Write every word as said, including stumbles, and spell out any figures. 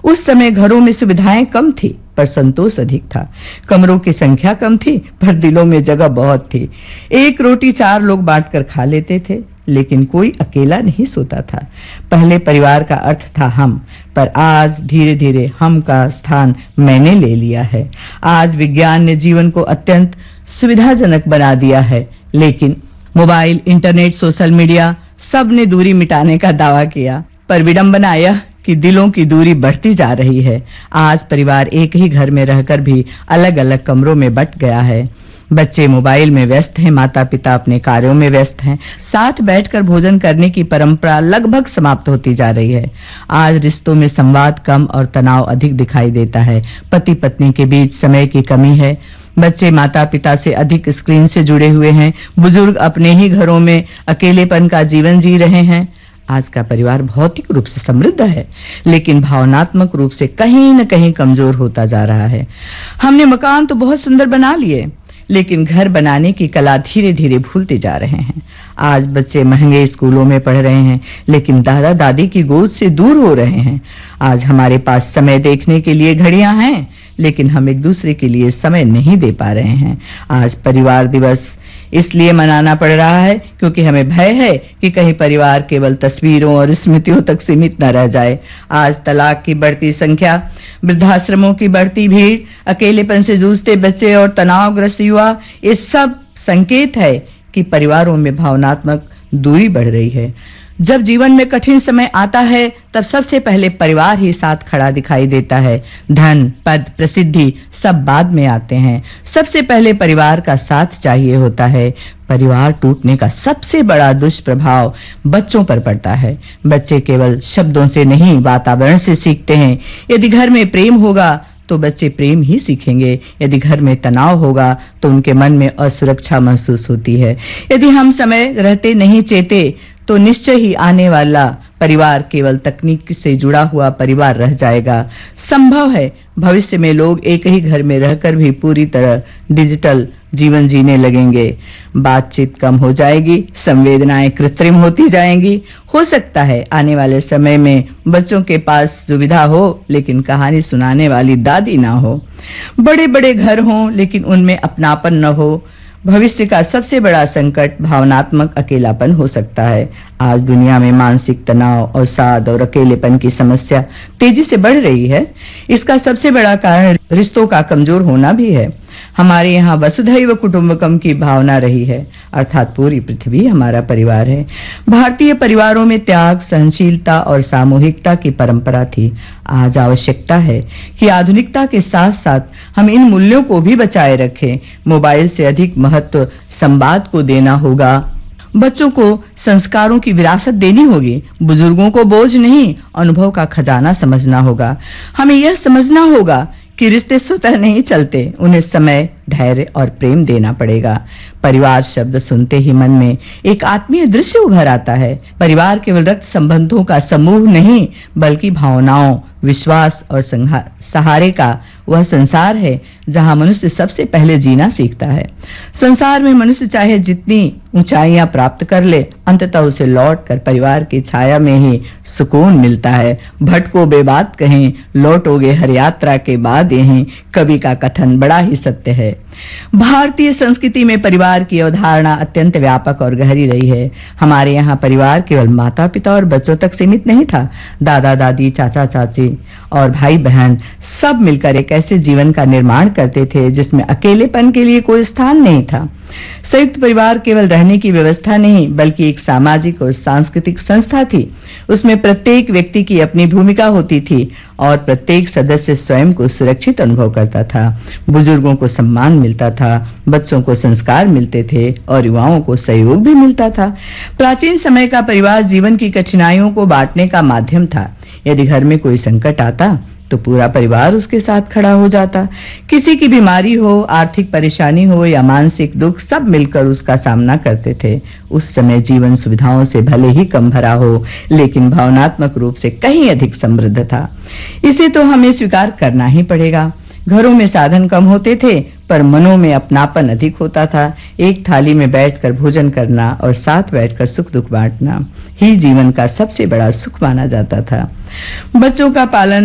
उस समय घरों में सुविधाएं कम थी पर संतोष अधिक था। कमरों की संख्या कम थी पर दिलों में जगह बहुत थी। एक रोटी चार लोग बांटकर खा लेते थे, लेकिन कोई अकेला नहीं सोता था। पहले परिवार का अर्थ था हम, पर आज धीरे धीरे हम का स्थान मैंने ले लिया है। आज विज्ञान ने जीवन को अत्यंत सुविधाजनक बना दिया है, लेकिन मोबाइल, इंटरनेट, सोशल मीडिया सब ने दूरी मिटाने का दावा किया, पर विडंबना यह कि दिलों की दूरी बढ़ती जा रही है। आज परिवार एक ही घर में रहकर भी अलग-अलग कमरों में बंट गया है। बच्चे मोबाइल में व्यस्त हैं, माता-पिता अपने कार्यों में व्यस्त हैं। साथ बैठकर भोजन करने की परंपरा लगभग समाप्त होती जा रही है। आज रिश्तों में संवाद कम और तनाव अधिक दिखाई देता है। पति-पत्नी के बीच समय की कमी है। बच्चे माता-पिता से अधिक स्क्रीन से जुड़े हुए हैं। बुजुर्ग अपने ही घरों में अकेलेपन का जीवन जी रहे हैं। आज का परिवार भौतिक रूप से समृद्ध है, लेकिन भावनात्मक रूप से कहीं न कहीं कमजोर होता जा रहा है। हमने मकान तो बहुत सुंदर बना लिए, लेकिन घर बनाने की कला धीरे-धीरे भूलते जा रहे हैं। आज बच्चे महंगे स्कूलों में पढ़ रहे हैं, लेकिन दादा दादी की गोद से दूर हो रहे हैं। आज हमारे पास समय देखने के लिए घड़ियां हैं, लेकिन हम एक दूसरे के लिए समय नहीं दे पा रहे हैं। आज परिवार दिवस इसलिए मनाना पड़ रहा है क्योंकि हमें भय है कि कहीं परिवार केवल तस्वीरों और स्मृतियों तक सीमित न रह जाए। आज तलाक की बढ़ती संख्या, वृद्धाश्रमों की बढ़ती भीड़, अकेलेपन से जूझते बच्चे और तनावग्रस्त युवा, ये सब संकेत है कि परिवारों में भावनात्मक दूरी बढ़ रही है। जब जीवन में कठिन समय आता है, तब सबसे पहले परिवार ही साथ खड़ा दिखाई देता है। धन, पद, प्रसिद्धि सब बाद में आते हैं। सबसे पहले परिवार का साथ चाहिए होता है। परिवार टूटने का सबसे बड़ा दुष्प्रभाव बच्चों पर पड़ता है। बच्चे केवल शब्दों से नहीं, वातावरण से सीखते हैं। यदि घर में प्रेम होगा तो बच्चे प्रेम ही सीखेंगे। यदि घर में तनाव होगा तो उनके मन में असुरक्षा महसूस होती है। यदि हम समय रहते नहीं चेते तो निश्चय ही आने वाला परिवार केवल तकनीक से जुड़ा हुआ परिवार रह जाएगा। संभव है भविष्य में लोग एक ही घर में रहकर भी पूरी तरह डिजिटल जीवन जीने लगेंगे। बातचीत कम हो जाएगी, संवेदनाएं कृत्रिम होती जाएंगी। हो सकता है आने वाले समय में बच्चों के पास सुविधा हो, लेकिन कहानी सुनाने वाली दादी ना हो। बड़े-बड़े घर हों, लेकिन उनमें अपनापन न हो। भविष्य का सबसे बड़ा संकट भावनात्मक अकेलापन हो सकता है। आज दुनिया में मानसिक तनाव, अवसाद और अकेलेपन की समस्या तेजी से बढ़ रही है। इसका सबसे बड़ा कारण रिश्तों का कमजोर होना भी है। हमारे यहाँ वसुधैव कुटुंबकम की भावना रही है, अर्थात पूरी पृथ्वी हमारा परिवार है। भारतीय परिवारों में त्याग, सहनशीलता और सामूहिकता की परंपरा थी। आज आवश्यकता है कि आधुनिकता के साथ साथ हम इन मूल्यों को भी बचाए रखें। मोबाइल से अधिक महत्व संवाद को देना होगा। बच्चों को संस्कारों की विरासत देनी होगी। बुजुर्गों को बोझ नहीं, अनुभव का खजाना समझना होगा। हमें यह समझना होगा कि रिश्ते स्वतः नहीं चलते, उन्हें समय, धैर्य और प्रेम देना पड़ेगा। परिवार शब्द सुनते ही मन में एक आत्मीय दृश्य उभर आता है। परिवार केवल रक्त संबंधों का समूह नहीं, बल्कि भावनाओं, विश्वास और सहारे का वह संसार है जहां मनुष्य सबसे पहले जीना सीखता है। संसार में मनुष्य चाहे जितनी ऊंचाइयां प्राप्त कर ले, अंततः उसे लौटकर परिवार की छाया में ही सुकून मिलता है। भटको बेबात कहें, लौटोगे हर यात्रा के बाद यहीं, कवि का कथन बड़ा ही सत्य है। भारतीय संस्कृति में परिवार की अवधारणा अत्यंत व्यापक और गहरी रही है। हमारे यहाँ परिवार केवल माता पिता और बच्चों तक सीमित नहीं था। दादा दादी, चाचा चाची और भाई बहन सब मिलकर एक ऐसे जीवन का निर्माण करते थे जिसमें अकेलेपन के लिए कोई स्थान नहीं था। संयुक्त परिवार केवल रहने की व्यवस्था नहीं, बल्कि एक सामाजिक और सांस्कृतिक संस्था थी। उसमें प्रत्येक व्यक्ति की अपनी भूमिका होती थी और प्रत्येक सदस्य स्वयं को सुरक्षित अनुभव करता था। बुजुर्गों को सम्मान मिलता था, बच्चों को संस्कार मिलते थे और युवाओं को सहयोग भी मिलता था। प्राचीन समय का परिवार जीवन की कठिनाइयों को बांटने का माध्यम था। यदि घर में कोई संकट आता तो पूरा परिवार उसके साथ खड़ा हो जाता। किसी की बीमारी हो, आर्थिक परेशानी हो या मानसिक दुख, सब मिलकर उसका सामना करते थे। उस समय जीवन सुविधाओं से भले ही कम भरा हो, लेकिन भावनात्मक रूप से कहीं अधिक समृद्ध था। इसे तो हमें स्वीकार करना ही पड़ेगा। घरों में साधन कम होते थे, पर मनों में अपनापन अधिक होता था। एक थाली में बैठकर भोजन करना और साथ बैठकर सुख दुख बांटना ही जीवन का सबसे बड़ा सुख माना जाता था। बच्चों का पालन